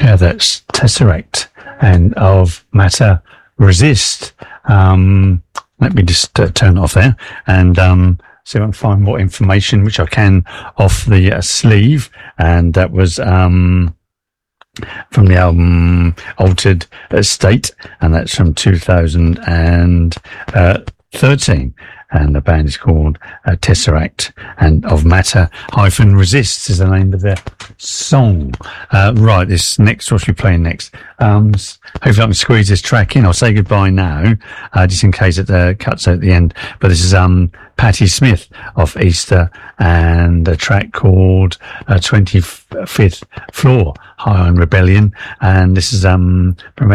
Yeah, that's Tesseract and of Matter Resist. Let me just turn it off there and see if I can find more information, which I can, off the sleeve. And that was from the album Altered State, and that's from 2013. And the band is called Tesseract, and of Matter hyphen Resists is the name of their song. Right, this next, what should we play next? Hopefully I can squeeze this track in. I'll say goodbye now, just in case it cuts out at the end. But this is Patti Smith off Easter, and a track called 25th Floor, High on Rebellion. And this is from